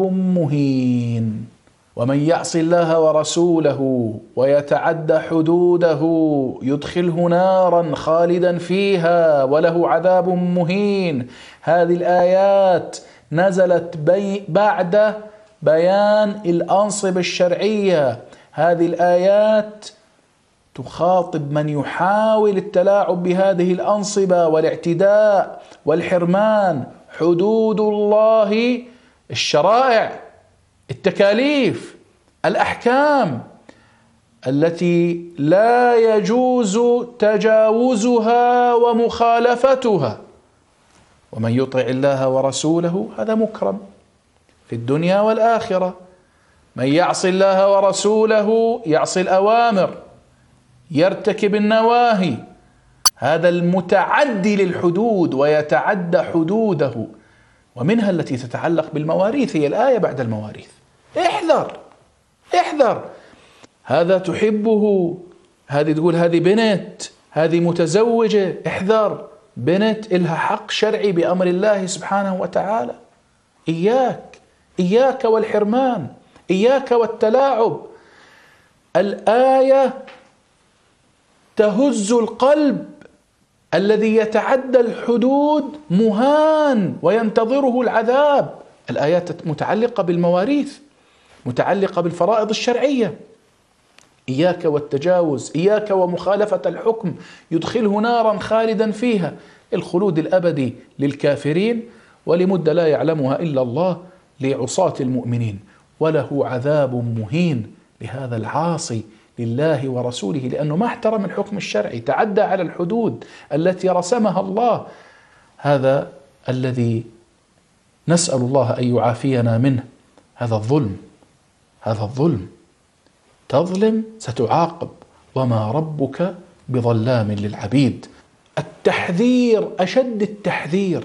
مهين. ومن يعص الله ورسوله ويتعد حدوده يدخله نارا خالدا فيها وله عذاب مهين. هذه الآيات نزلت بعد بيان الأنصبة الشرعية. هذه الآيات تخاطب من يحاول التلاعب بهذه الأنصبة والاعتداء والحرمان. حدود الله، الشرائع، التكاليف، الأحكام التي لا يجوز تجاوزها ومخالفتها. ومن يطع الله ورسوله هذا مكرم في الدنيا والآخرة. من يعص الله ورسوله يعصي الأوامر، يرتكب النواهي، هذا المتعدي للحدود ويتعدى حدوده. ومنها التي تتعلق بالمواريث، هي الآية بعد المواريث. احذر احذر، هذا تحبه، هذه تقول هذه بنت، هذه متزوجة، احذر، بنت إلها حق شرعي بأمر الله سبحانه وتعالى. إياك والحرمان، إياك والتلاعب. الآية تهز القلب. الذي يتعدى الحدود مهان وينتظره العذاب. الآيات متعلقة بالمواريث، متعلقة بالفرائض الشرعية. إياك والتجاوز، إياك ومخالفة الحكم، يدخله نارا خالدا فيها، الخلود الأبدي للكافرين ولمدة لا يعلمها إلا الله لعصاة المؤمنين. وله عذاب مهين لهذا العاصي لله ورسوله، لأنه ما احترم الحكم الشرعي، تعدى على الحدود التي رسمها الله. هذا الذي نسأل الله أن يعافينا منه. هذا الظلم، هذا الظلم. تظلم ستعاقب، وما ربك بظلام للعبيد. التحذير، أشد التحذير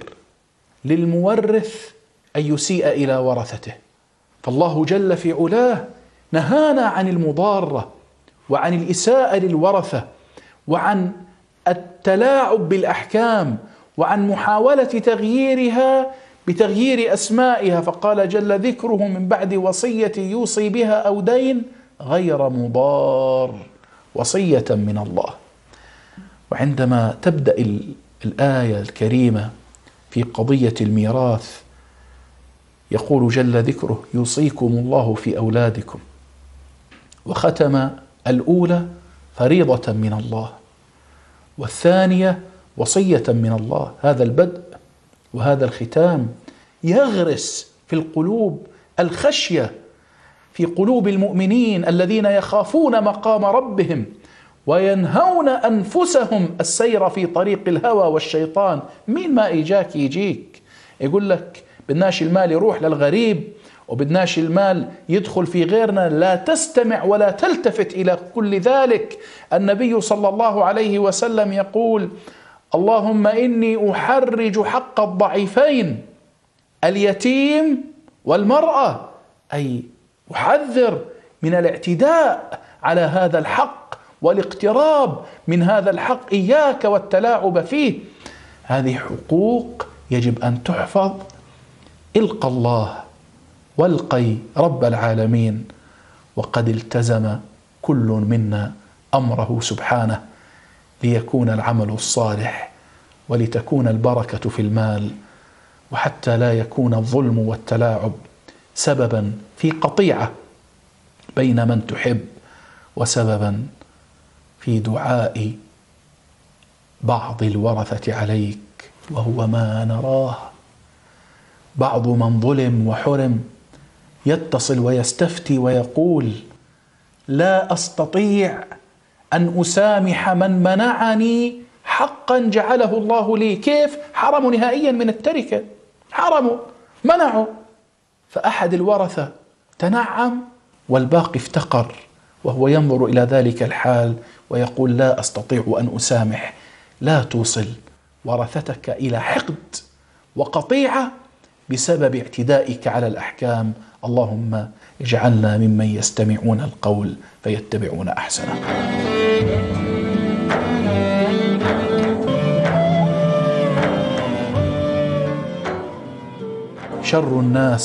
للمورث أن يسيء إلى ورثته. فالله جل في علاه نهانا عن المضارة وعن الإساءة للورثة وعن التلاعب بالأحكام وعن محاولة تغييرها بتغيير أسمائها. فقال جل ذكره من بعد وصية يوصي بها أو دين غير مضار، وصية من الله. وعندما تبدأ الآية الكريمة في قضية الميراث يقول جل ذكره يوصيكم الله في أولادكم، وختم الأولى فريضة من الله والثانية وصية من الله. هذا البدء وهذا الختام يغرس في القلوب الخشية، في قلوب المؤمنين الذين يخافون مقام ربهم وينهون أنفسهم السير في طريق الهوى والشيطان. مين ما إيجاك يجيك يقول لك بدناش المال يروح للغريب وبدناش المال يدخل في غيرنا، لا تستمع ولا تلتفت إلى كل ذلك. النبي صلى الله عليه وسلم يقول اللهم إني أحرج حق الضعيفين اليتيم والمرأة، أي أحذر من الاعتداء على هذا الحق والاقتراب من هذا الحق، إياك والتلاعب فيه. هذه حقوق يجب أن تحفظ. القى الله والقي رب العالمين، وقد التزم كل منا أمره سبحانه ليكون العمل الصالح ولتكون البركة في المال، وحتى لا يكون الظلم والتلاعب سببا في قطيعة بين من تحب وسببا في دعاء بعض الورثة عليك، وهو ما نراه. بعض من ظلم وحرم يتصل ويستفتي ويقول لا أستطيع أن أسامح من منعني حقا جعله الله لي. كيف؟ حرموا نهائيا من التركة، حرموا، منعوا. فأحد الورثة تنعم والباقي افتقر، وهو ينظر إلى ذلك الحال ويقول لا أستطيع أن أسامح. لا توصل ورثتك إلى حقد وقطيعة بسبب اعتدائك على الأحكام. اللهم اجعلنا ممن يستمعون القول فيتبعون أحسنه. شر الناس